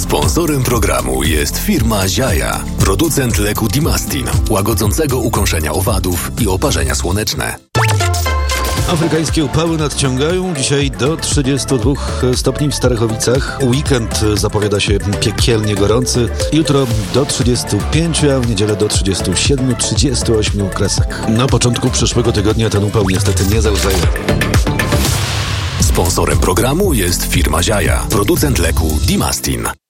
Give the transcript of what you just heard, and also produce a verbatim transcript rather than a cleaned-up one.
Sponsorem programu jest firma Ziaja, producent leku Dimastin, łagodzącego ukąszenia owadów i oparzenia słoneczne. Afrykańskie upały nadciągają. Dzisiaj do trzydziestu dwóch stopni w Starachowicach. Weekend zapowiada się piekielnie gorący. Jutro do trzydziestu pięciu, a w niedzielę do trzydziestu siedmiu trzydziestu ośmiu w Kresach. Na początku przyszłego tygodnia ten upał niestety nie załzaje. Sponsorem programu jest firma Ziaja, producent leku Dimastin.